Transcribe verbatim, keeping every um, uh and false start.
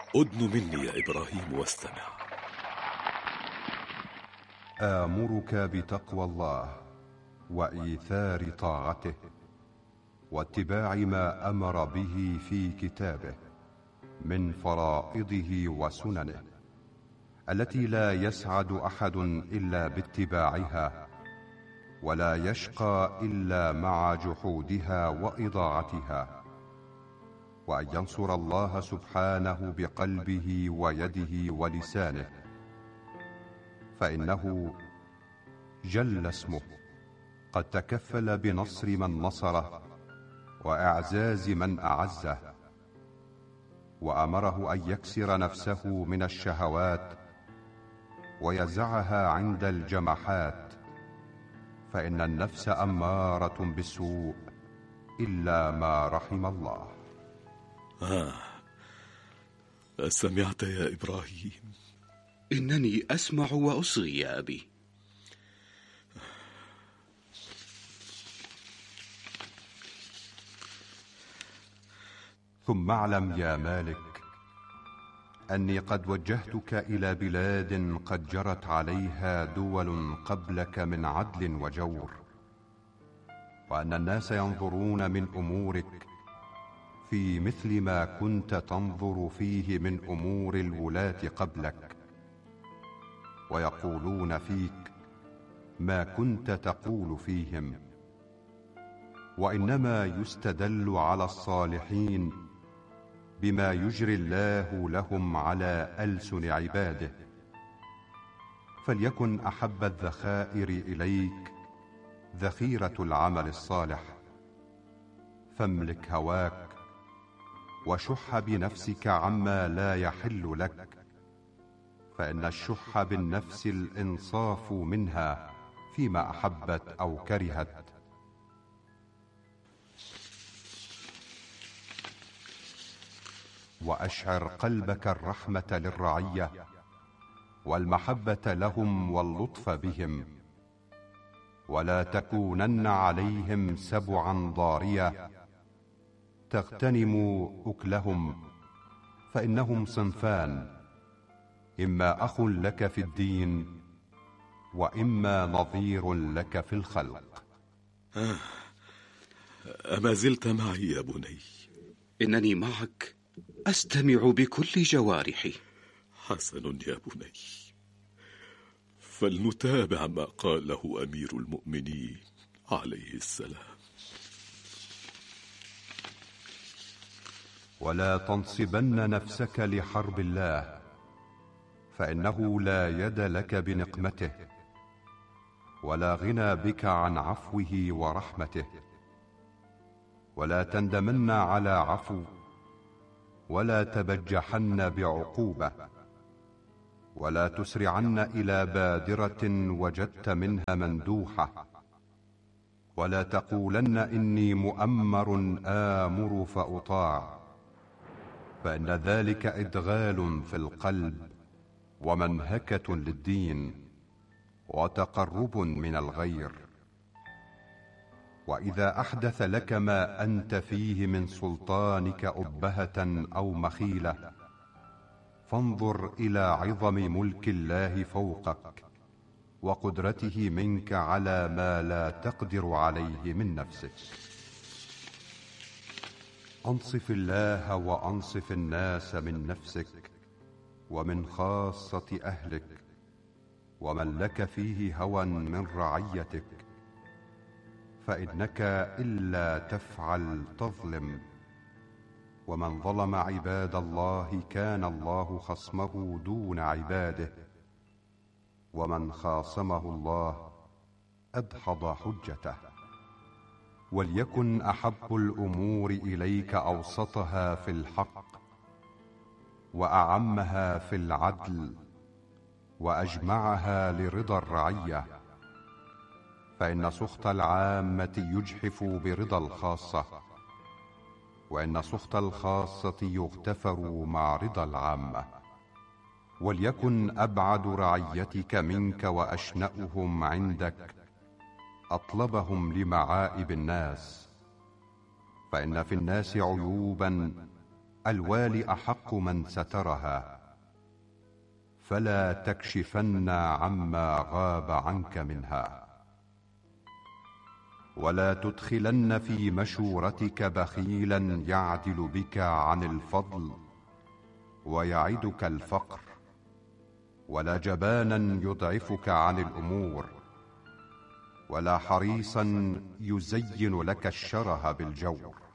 أدن مني يا إبراهيم واستمع. آمرك بتقوى الله وإيثار طاعته واتباع ما أمر به في كتابه من فرائضه وسننه التي لا يسعد أحد إلا باتباعها، ولا يشقى إلا مع جحودها وإضاعتها، وأن ينصر الله سبحانه بقلبه ويده ولسانه، فإنه جل اسمه قد تكفل بنصر من نصره وإعزاز من أعزه، وأمره أن يكسر نفسه من الشهوات ويزعها عند الجمحات، فإن النفس أمارة بالسوء إلا ما رحم الله. آه سمعت يا إبراهيم؟ إنني أسمع وأصغي يا أبي. ثم اعلم يا مالك أني قد وجهتك إلى بلاد قد جرت عليها دول قبلك من عدل وجور، وأن الناس ينظرون من أمورك في مثل ما كنت تنظر فيه من أمور الولاة قبلك، ويقولون فيك ما كنت تقول فيهم، وإنما يستدل على الصالحين بما يجري الله لهم على ألسن عباده. فليكن أحب الذخائر إليك ذخيرة العمل الصالح، فاملك هواك وشح بنفسك عما لا يحل لك، فإن الشح بالنفس الإنصاف منها فيما أحبت أو كرهت. وأشعر قلبك الرحمة للرعية والمحبة لهم واللطف بهم، ولا تكونن عليهم سبعا ضارية تغتنم أكلهم، فإنهم صنفان: إما أخ لك في الدين وإما نظير لك في الخلق. آه. أما زلت معي يا بني؟ إنني معك أستمع بكل جوارحي. حسن يا بني، فلنتابع ما قاله أمير المؤمنين عليه السلام. ولا تنصبن نفسك لحرب الله، فإنه لا يد لك بنقمته، ولا غنى بك عن عفوه ورحمته. ولا تندمن على عفو، ولا تبجحن بعقوبة، ولا تسرعن إلى بادرة وجدت منها مندوحة، ولا تقولن إني مؤمر آمر فأطاع، فإن ذلك إدغال في القلب ومنهكة للدين وتقرب من الغير. وإذا أحدث لك ما أنت فيه من سلطانك أبهة أو مخيلة، فانظر إلى عظم ملك الله فوقك وقدرته منك على ما لا تقدر عليه من نفسك. أنصف الله وأنصف الناس من نفسك ومن خاصة أهلك ومن لك فيه هوى من رعيتك، فإنك إلا تفعل تظلم، ومن ظلم عباد الله كان الله خصمه دون عباده، ومن خاصمه الله أدحض حجته. وليكن أحب الأمور إليك أوسطها في الحق، وأعمها في العدل، وأجمعها لرضا الرعية، فإن سخط العامة يجحف برضا الخاصة، وإن سخط الخاصة يغتفر مع رضا العامة. وليكن أبعد رعيتك منك وأشنأهم عندك أطلبهم لمعائب الناس، فإن في الناس عيوبا الوالي أحق من سترها، فلا تكشفن عما غاب عنك منها. ولا تدخلن في مشورتك بخيلا يعدل بك عن الفضل ويعدك الفقر، ولا جبانا يضعفك عن الأمور، ولا حريصا يزين لك الشره بالجور.